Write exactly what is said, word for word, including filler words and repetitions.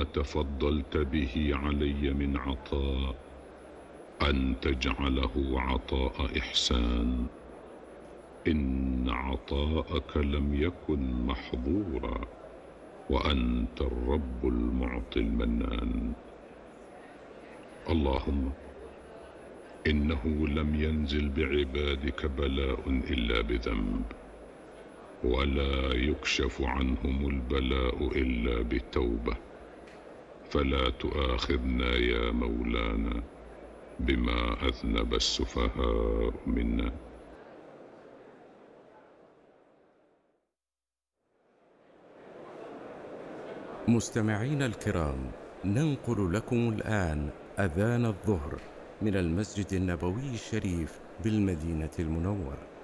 تفضلت به علي من عطاء أن تجعله عطاء إحسان. إن عطاءك لم يكن محظورا، وأنت الرب المعطي المنان. اللهم إنه لم ينزل بعبادك بلاء إلا بذنب، ولا يكشف عنهم البلاء إلا بتوبة، فلا تؤاخذنا يا مولانا بما أذنب السفهاء منا. مستمعين الكرام، ننقل لكم الآن أذان الظهر من المسجد النبوي الشريف بالمدينة المنورة.